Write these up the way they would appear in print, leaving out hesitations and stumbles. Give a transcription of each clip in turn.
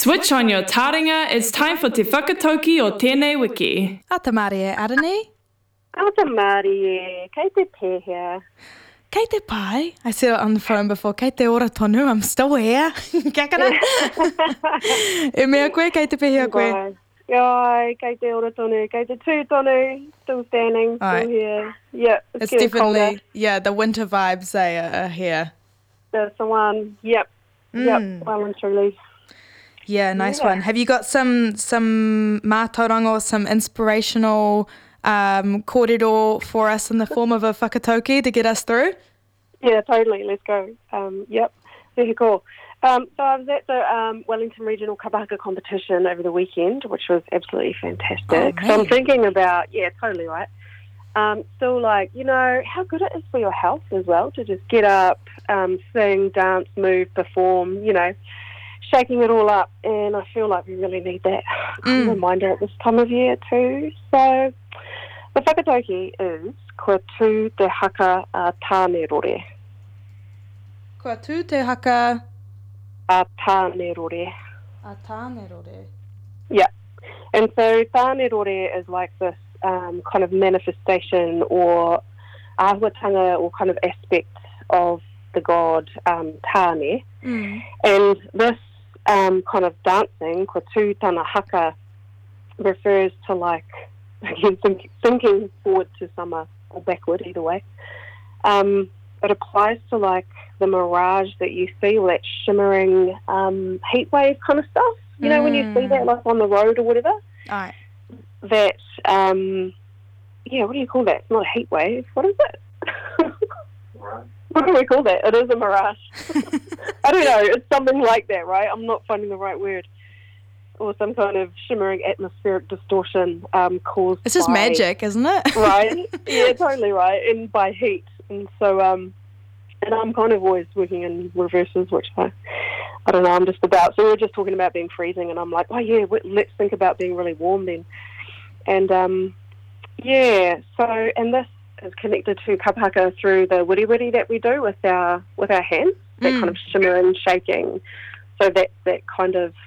Switch on your taringa, it's time for Te Whakatauki o Tēnei Wiki. A te Māori e Aranei. A te Māori e, kei te pēhea. Kei te pai. I said it on the phone before. Kei te ora tonu, I'm still here. Kia kara. E mea koe, kei te pēhea koe. Ai, kei te ora tonu, kei te tū tonu, still standing, still here. Yeah, it's getting definitely, colder. yeah, the winter vibes are here. That's the one, yep, well and truly. Yeah, nice one. Have you got some mātauranga, some inspirational kōrero for us in the form of a whakatauki to get us through? Yeah, totally. Let's go. Yep, very cool. So I was at the Wellington Regional Kapahaka competition over the weekend, which was absolutely fantastic. Oh, so I'm thinking about, yeah, totally right. Still like, you know, how good it is for your health as well to just get up, sing, dance, move, perform, you know, shaking it all up. And I feel like we really need that reminder at this time of year too. So the whakatauki is kua tū te haka a tāne rore. Kua tū te haka A tāne rore. a tāne rore. Yeah. And so tāne rore is like this kind of manifestation or āhuatanga or kind of aspect of the god Tāne. And this kind of dancing, kua tū tāna haka, refers to like, again, thinking forward to summer or backward, either way. It applies to like the mirage that you see, or that shimmering heat wave kind of stuff. You know, when you see that like on the road or whatever. Aye. That, yeah, what do you call that? It's not a heat wave. What is it? What do we call that? It is a mirage. I don't know. It's something like that, right? I'm not finding the right word. Or some kind of shimmering atmospheric distortion caused It's just by, magic, isn't it? right? Yeah, totally right. And by heat. And so, and I'm kind of always working in reverses, which I don't know, I'm just about. So we were just talking about being freezing, and I'm like, oh yeah, let's think about being really warm then. And yeah, so, and this is connected to kapahaka through the wiri that we do with our hands, that kind of shimmer and shaking. So that's that kind of,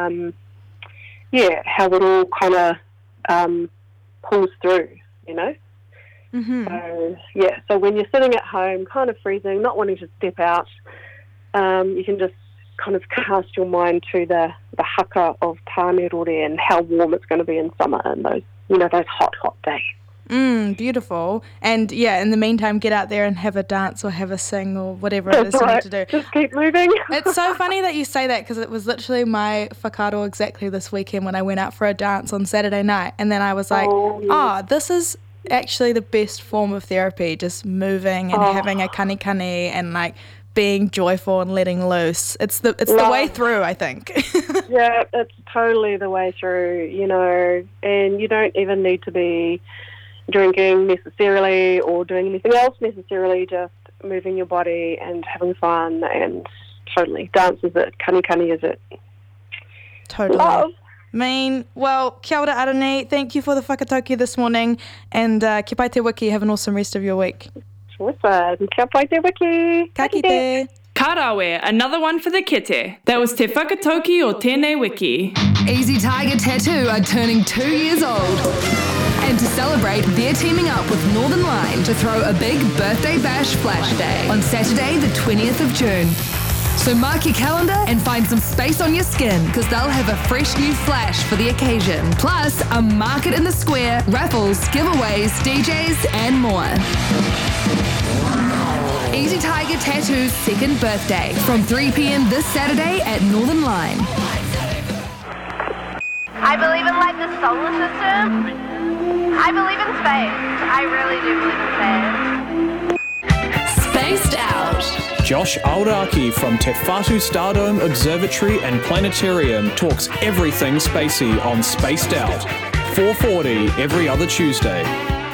yeah, how it all kind of pulls through, you know? So, yeah, so when you're sitting at home, kind of freezing, not wanting to step out, you can just kind of cast your mind to the haka of Tāne Rore and how warm it's going to be in summer and those, you know, those hot days. Beautiful. And yeah, in the meantime, get out there and have a dance or have a sing or whatever it is you need to do. Just keep moving. It's so funny that you say that because it was literally my whakaaro exactly this weekend when I went out for a dance on Saturday night. And then I was like, this is actually the best form of therapy, just moving and having a kanikani and like being joyful and letting loose. It's the way through, I think. Yeah, it's totally the way through, you know, and you don't even need to be drinking necessarily or doing anything else necessarily, just moving your body and having fun, and totally dance is it, kanikani is it. Totally. Love. Well, kia ora Aranei, thank you for the whakatauki this morning, and ki pai te wiki, have an awesome rest of your week. Awesome. Kia pai te wiki. Ka kite. Karawe, another one for the kite. That was Te Whakatauki o Tēnei Wiki. Easy Tiger Tattoo are turning 2 years old. And to celebrate, they're teaming up with Northern Line to throw a big birthday bash flash day on Saturday the 20th of June. So mark your calendar and find some space on your skin, because they'll have a fresh new flash for the occasion. Plus, a market in the square, raffles, giveaways, DJs and more. Easy Tiger Tattoo's second birthday from 3 p.m. this Saturday at Northern Line. I believe in like the solar system. I believe in space. I really do believe in space. Spaced Out. Josh Auraki from Te Whatu Stardome Observatory and Planetarium talks everything spacey on Spaced Out. 4:40 every other Tuesday.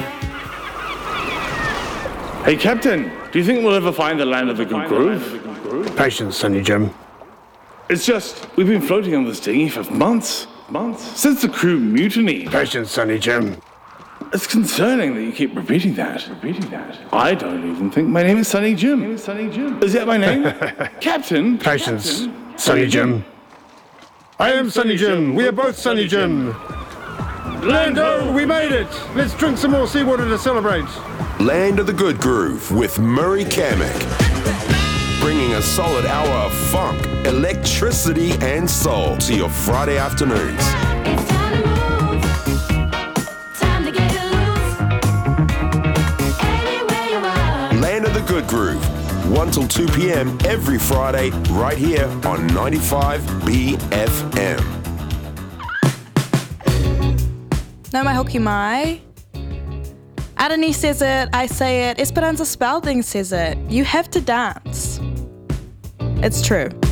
Hey, Captain, do you think we'll ever find the land of the good groove? Patience, Sonny Jim. It's just, we've been floating on this dinghy for months. Since the crew mutinied. Patience, Sonny Jim. It's concerning that you keep repeating that. I don't even think my name is Sonny Jim. Is that my name? Captain? Patience, Sonny Jim. I am Sunny Jim. We are both Sunny Jim. Lando, we made it. Let's drink some more seawater to celebrate. Land of the Good Groove with Murray Kamek. Bringing a solid hour of funk, electricity and soul to your Friday afternoons. It's time to move. Time to get loose. Anywhere you are. Land of the Good Groove, 1 till 2 p.m. every Friday, right here on 95 BFM. No mai hoki mai. Arani says it, I say it, Esperanza Spalding says it. You have to dance. It's true.